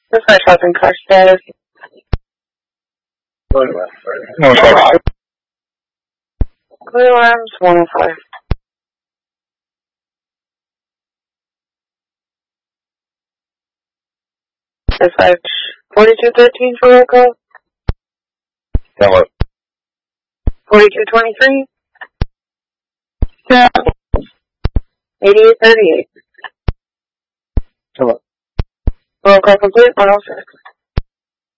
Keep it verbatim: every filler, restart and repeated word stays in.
Dispatch Housing Car Status. No, sorry. Clear Arms one oh five. Dispatch forty-two thirteen for roll call. Hello. forty-two twenty-three. Yeah. eighty-eight thirty-eight. Hello. Roll call complete, one oh six.